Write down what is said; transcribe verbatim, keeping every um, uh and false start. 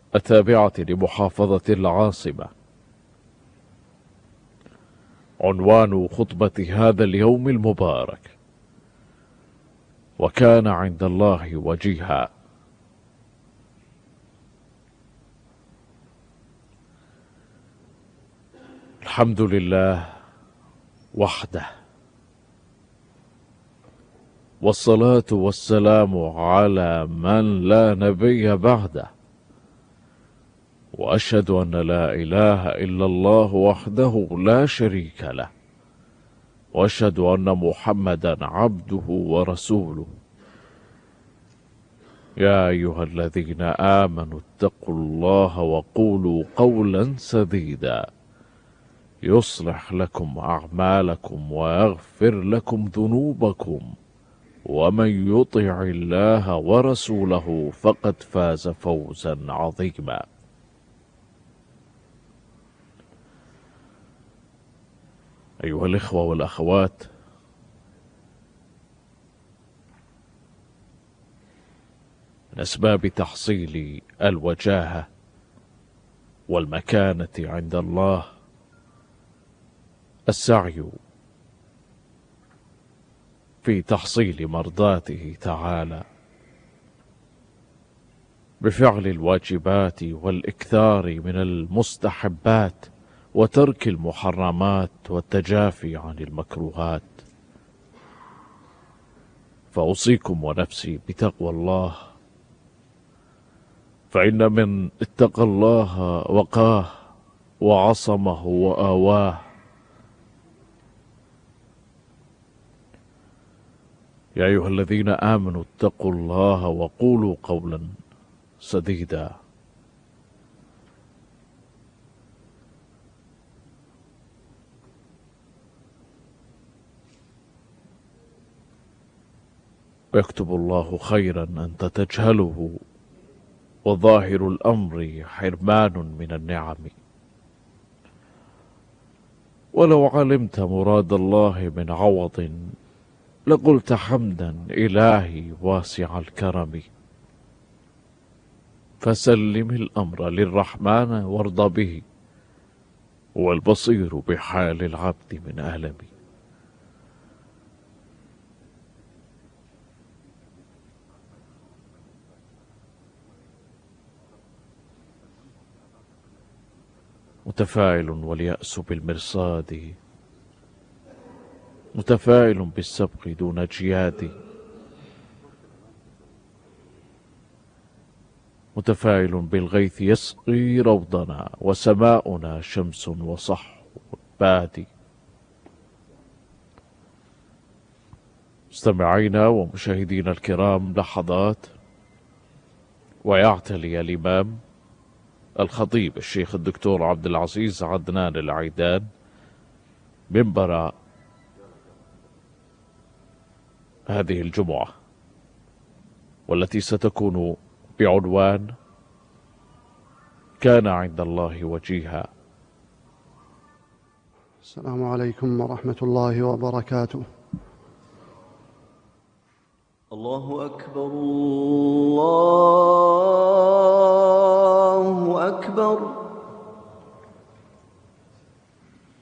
التابعة لمحافظة العاصمة. عنوان خطبة هذا اليوم المبارك: وكان عند الله وجيها. الحمد لله وحده، والصلاة والسلام على من لا نبي بعده، وأشهد أن لا إله إلا الله وحده لا شريك له، وأشهد أن محمدا عبده ورسوله. يا أيها الذين آمنوا اتقوا الله وقولوا قولا سديدا يصلح لكم أعمالكم ويغفر لكم ذنوبكم، ومن يطع الله ورسوله فقد فاز فوزا عظيما. أيها الإخوة والأخوات، من أسباب تحصيل الوجاهة والمكانة عند الله السعي في تحصيل مرضاته تعالى بفعل الواجبات والإكثار من المستحبات وترك المحرمات والتجافي عن المكروهات. فأوصيكم ونفسي بتقوى الله، فإن من اتقى الله وقاه وعصمه وآواه. يا أيها الذين آمنوا اتقوا الله وقولوا قولا سديدا ويكتب الله خيرا أنت تجهله، وظاهر الأمر حرمان من النعم. ولو علمت مراد الله من عوض لقلت حمدا إلهي واسع الكرم. فسلم الأمر للرحمن وارض به، والبصير بحال العبد من ألم. متفاعل واليأس بالمرصاد، متفاعل بالسبق دون جياد، متفاعل بالغيث يسقي روضنا، وسماؤنا شمس وصح بادي. مستمعينا ومشاهدينا الكرام، لحظات ويعتلي الإمام الخطيب الشيخ الدكتور عبد العزيز عدنان العيدان منبر هذه الجمعة، والتي ستكون بعنوان كان عند الله وجيها. السلام عليكم ورحمة الله وبركاته. الله أكبر، الله أكبر.